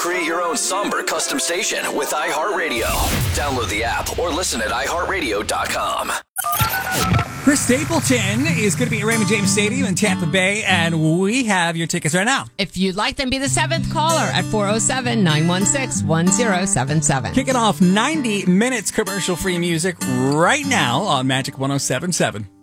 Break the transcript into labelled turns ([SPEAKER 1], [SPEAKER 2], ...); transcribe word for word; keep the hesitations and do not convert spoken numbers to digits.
[SPEAKER 1] Create your own somber custom station with iHeartRadio. Download the app or listen at i heart radio dot com.
[SPEAKER 2] Chris Stapleton is going to be at Raymond James Stadium in Tampa Bay, and we have your tickets right now.
[SPEAKER 3] If you'd like them, be the seventh caller at four oh seven, nine one six, one oh seven seven.
[SPEAKER 2] Kicking off ninety minutes commercial-free music right now on Magic one oh seven point seven.